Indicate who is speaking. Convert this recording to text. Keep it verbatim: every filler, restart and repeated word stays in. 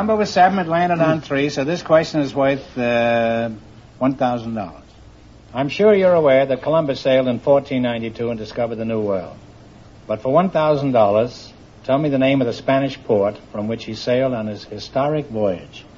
Speaker 1: number was seven. It landed on three, so this question is worth uh, one thousand dollars. I'm sure you're aware that Columbus sailed in fourteen ninety-two and discovered the New World. But for one thousand dollars, tell me the name of the Spanish port from which he sailed on his historic voyage.